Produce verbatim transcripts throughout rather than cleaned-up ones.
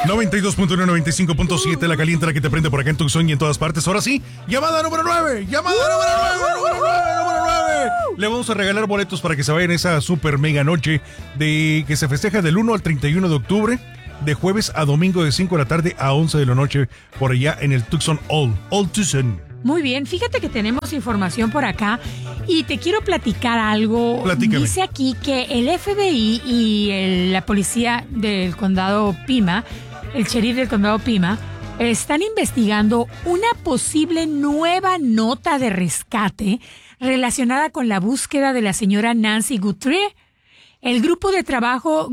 noventa y dos punto uno, noventa y cinco punto siete, la caliente, la que te prende por acá en Tucson y en todas partes. Ahora sí, llamada número nueve, llamada número nueve, número nueve, número nueve. Le vamos a regalar boletos para que se vayan esa super mega noche de que se festeja del uno al treinta y uno de octubre, de jueves a domingo de cinco de la tarde a once de la noche, por allá en el Tucson All, All Tucson. Muy bien, fíjate que tenemos información por acá y te quiero platicar algo. Platícame. Dice aquí que el F B I y el, la policía del condado Pima, el sheriff del condado Pima, están investigando una posible nueva nota de rescate relacionada con la búsqueda de la señora Nancy Guthrie. El grupo de trabajo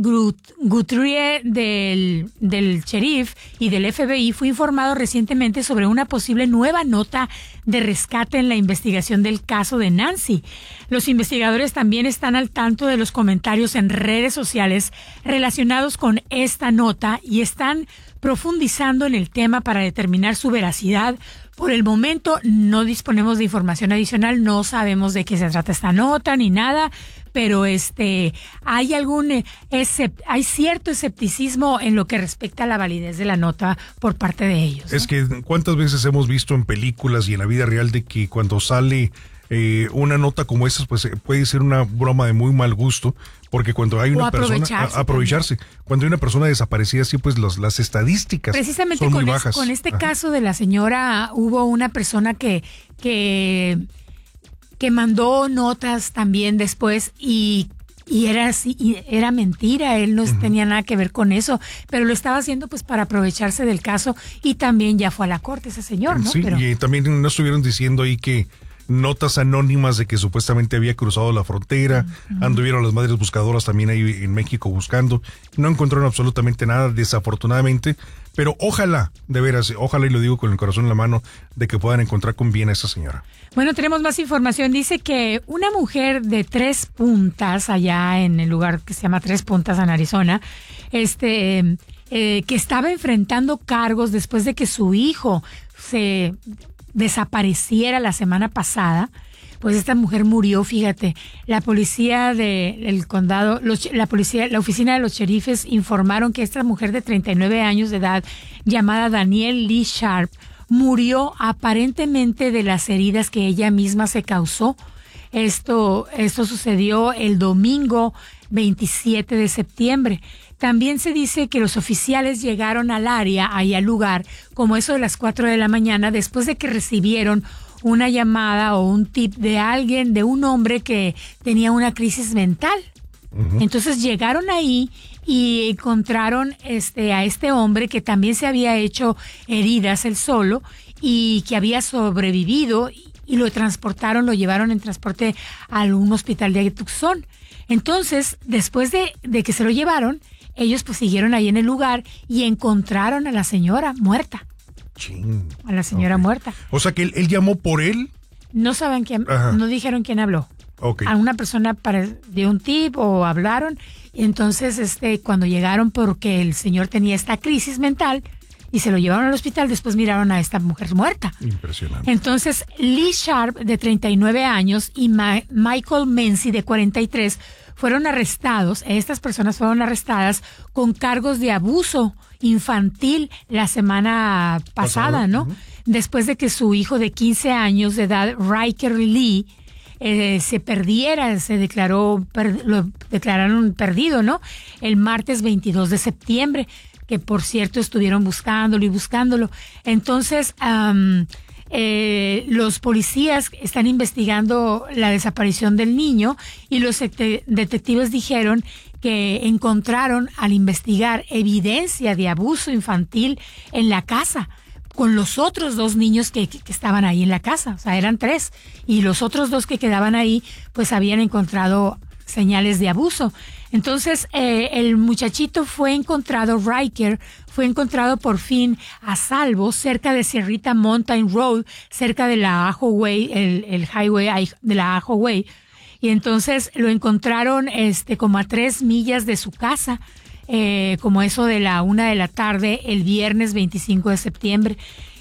Guthrie del, del sheriff y del F B I fue informado recientemente sobre una posible nueva nota de rescate en la investigación del caso de Nancy. Los investigadores también están al tanto de los comentarios en redes sociales relacionados con esta nota y están profundizando en el tema para determinar su veracidad. Por el momento no disponemos de información adicional, no sabemos de qué se trata esta nota ni nada, pero este hay algún escept, hay cierto escepticismo en lo que respecta a la validez de la nota por parte de ellos, ¿no? Es que cuántas veces hemos visto en películas y en la vida real de que cuando sale eh, una nota como esa, pues puede ser una broma de muy mal gusto, porque cuando hay una o persona aprovecharse, a, aprovecharse cuando hay una persona desaparecida, sí, pues los, las estadísticas precisamente son con, muy es, bajas. con este Ajá. caso de la señora hubo una persona que que que mandó notas también después y y era así, y era mentira, él no uh-huh. tenía nada que ver con eso, pero lo estaba haciendo pues para aprovecharse del caso y también ya fue a la corte ese señor, ¿no? Sí, pero, y también no estuvieron diciendo ahí que notas anónimas de que supuestamente había cruzado la frontera, uh-huh. anduvieron las madres buscadoras también ahí en México buscando, no encontraron absolutamente nada, desafortunadamente, pero ojalá, de veras, ojalá, y lo digo con el corazón en la mano, de que puedan encontrar con bien a esa señora. Bueno, tenemos más información. Dice que una mujer de Tres Puntas, allá en el lugar que se llama Tres Puntas, en Arizona, este, eh, que estaba enfrentando cargos después de que su hijo se desapareciera la semana pasada, pues esta mujer murió, fíjate. La policía del condado, los, la policía, la oficina de los sheriffes informaron que esta mujer de treinta y nueve años de edad, llamada Danielle Lee Sharp, murió aparentemente de las heridas que ella misma se causó. Esto, esto sucedió el domingo veintisiete de septiembre. También se dice que los oficiales llegaron al área, ahí al lugar, como eso de las cuatro de la mañana, después de que recibieron una llamada o un tip de alguien, de un hombre que tenía una crisis mental. Uh-huh. Entonces llegaron ahí y encontraron este a este hombre que también se había hecho heridas él solo y que había sobrevivido y lo transportaron, lo llevaron en transporte a un hospital de Tucson. Entonces, después de, de que se lo llevaron, ellos pues siguieron ahí en el lugar y encontraron a la señora muerta. Ching. A la señora okay. muerta. O sea que él, él llamó por él. No saben quién, Ajá. no dijeron quién habló. Okay. A una persona para, dio un tip o hablaron. Y entonces, este, cuando llegaron porque el señor tenía esta crisis mental y se lo llevaron al hospital, después miraron a esta mujer muerta. Impresionante. Entonces, Lee Sharp, de treinta y nueve años, y Ma- Michael Menzi, de cuarenta y tres, fueron arrestados. Estas personas fueron arrestadas con cargos de abuso infantil la semana pasada, Pasado. ¿no? Uh-huh. Después de que su hijo de quince años de edad, Riker Lee, eh, se perdiera, se declaró, per, lo declararon perdido, ¿no? El martes veintidós de septiembre, que por cierto estuvieron buscándolo y buscándolo. Entonces, um, eh, los policías están investigando la desaparición del niño y los det- detectives dijeron que encontraron al investigar evidencia de abuso infantil en la casa con los otros dos niños que, que, que estaban ahí en la casa, o sea, eran tres, y los otros dos que quedaban ahí, pues habían encontrado señales de abuso. Entonces, eh, el muchachito fue encontrado, Riker, fue encontrado por fin a salvo cerca de Sierrita Mountain Road, cerca de la Ajo Way, el, el highway de la Ajo Way, y entonces lo encontraron este como a tres millas de su casa, eh, como eso de la una de la tarde, el viernes veinticinco de septiembre,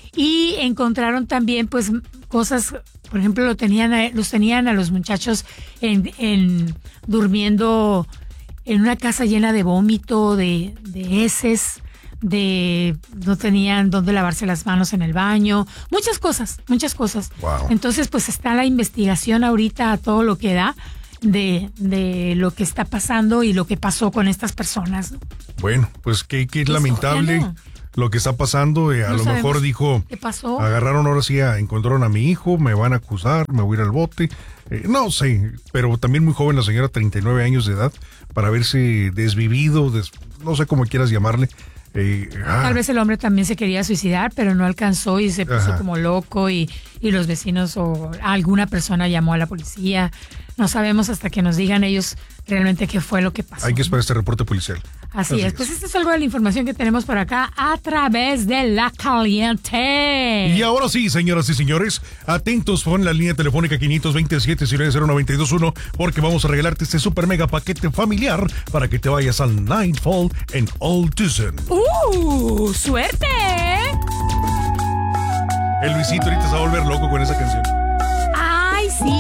y encontraron también pues cosas, por ejemplo, lo tenían a, los tenían a los muchachos en, en durmiendo en una casa llena de vómito, de, de heces, de no tenían dónde lavarse las manos en el baño, muchas cosas, muchas cosas. Wow. Entonces, pues está la investigación ahorita a todo lo que da de, de lo que está pasando y lo que pasó con estas personas, ¿no? Bueno, pues qué, qué lamentable no. lo que está pasando. Eh, a No lo mejor dijo, ¿qué pasó? agarraron ahora sí, a, encontraron a mi hijo, me van a acusar, me voy a ir al bote. Eh, no sé, pero también muy joven la señora, treinta y nueve años de edad, para haberse desvivido, des, no sé cómo quieras llamarle. Eh, ah. Tal vez el hombre también se quería suicidar, pero no alcanzó y se puso Ajá. como loco y, y los vecinos o alguna persona llamó a la policía. No sabemos hasta que nos digan ellos realmente qué fue lo que pasó. Hay que esperar este reporte policial. Así, Así es. es. Pues esta es algo de la información que tenemos por acá a través de La Caliente. Y ahora sí, señoras y señores, atentos con la línea telefónica quinientos veintisiete cero nueve dos uno, porque vamos a regalarte este super mega paquete familiar para que te vayas al Nightfall en Old Tucson. ¡Uh! ¡Suerte! El Luisito ahorita se va a volver loco con esa canción.